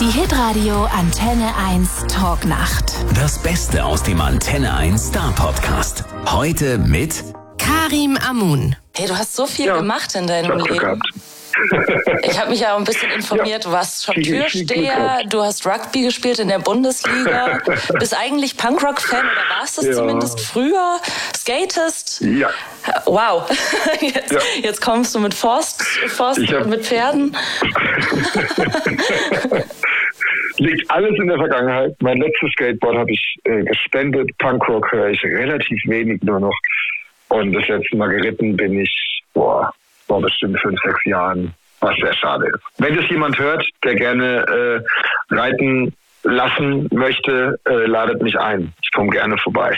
Die Hitradio Antenne 1 Talknacht. Das Beste aus dem Antenne 1 Star Podcast. Heute mit Karim Amun. Hey, du hast so viel gemacht in deinem Leben. Gehabt. Ich habe mich ja auch ein bisschen informiert. Du warst schon Türsteher, du hast Rugby gespielt in der Bundesliga, bist eigentlich Punkrock-Fan oder warst es zumindest früher, skatest. Ja. Wow, jetzt kommst du mit Forst und mit Pferden. Liegt alles in der Vergangenheit. Mein letztes Skateboard habe ich gespendet. Punkrock höre ich relativ wenig nur noch. Und das letzte Mal geritten bin ich vor bestimmt 5-6 Jahren, was sehr schade ist. Wenn das jemand hört, der gerne reiten lassen möchte, ladet mich ein. Ich komme gerne vorbei.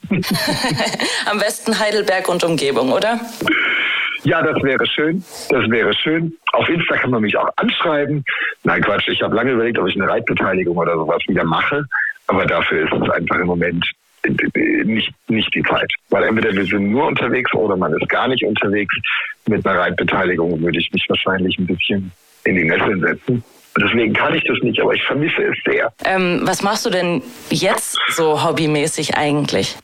Am besten Heidelberg und Umgebung, oder? Ja, das wäre schön. Das wäre schön. Auf Insta kann man mich auch anschreiben. Nein, Quatsch, ich habe lange überlegt, ob ich eine Reitbeteiligung oder sowas wieder mache. Aber dafür ist es einfach im Moment nicht die Zeit. Weil entweder wir sind nur unterwegs oder man ist gar nicht unterwegs. Mit einer Reitbeteiligung würde ich mich wahrscheinlich ein bisschen in die Nesseln setzen. Deswegen kann ich das nicht, aber ich vermisse es sehr. Was machst du denn jetzt so hobbymäßig eigentlich?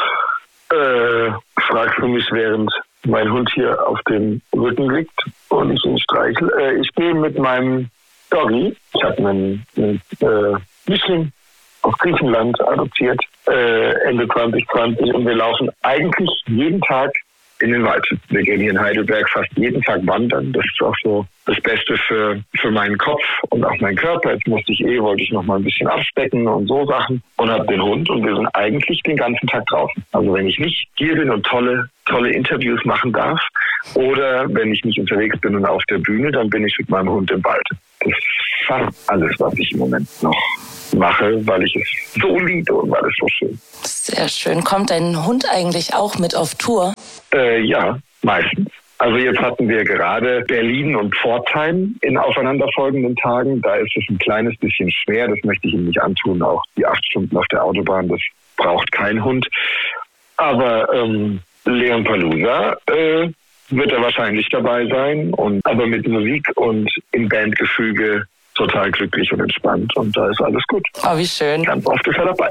Fragst du mich, während mein Hund hier auf dem Rücken liegt und ich ihn streichle. Ich gehe mit meinem Doggy. Ich habe einen Mischling aus Griechenland adoptiert, Ende 2020, und wir laufen eigentlich jeden Tag in den Wald. Wir gehen hier in Heidelberg fast jeden Tag wandern. Das ist auch so das Beste für meinen Kopf und auch meinen Körper. Jetzt wollte ich noch mal ein bisschen abspecken und so Sachen und habe den Hund und wir sind eigentlich den ganzen Tag draußen. Also wenn ich nicht hier bin und tolle Interviews machen darf oder wenn ich nicht unterwegs bin und auf der Bühne, dann bin ich mit meinem Hund im Wald. Das ist fast alles, was ich im Moment noch mache, weil ich es so liebe und weil es so schön ist. Sehr schön. Kommt dein Hund eigentlich auch mit auf Tour? Ja, meistens. Also jetzt hatten wir gerade Berlin und Pforzheim in aufeinanderfolgenden Tagen. Da ist es ein kleines bisschen schwer, das möchte ich ihm nicht antun. Auch die 8 Stunden auf der Autobahn, das braucht kein Hund. Aber Leon Palooza wird er wahrscheinlich dabei sein. Aber mit Musik und im Bandgefüge total glücklich und entspannt und da ist alles gut. Oh, wie schön. Ganz oft ist er dabei.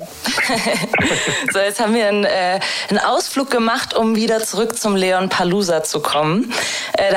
So, jetzt haben wir einen Ausflug gemacht, um wieder zurück zum Leon Palooza zu kommen.